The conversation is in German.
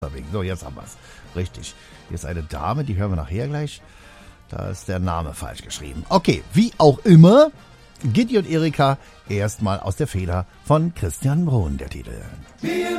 So, jetzt haben wir's. Richtig. Hier ist eine Dame, die hören wir nachher gleich. Da ist der Name falsch geschrieben. Okay, wie auch immer, Gitti und Erika erstmal aus der Feder von Christian Brun, der Titel.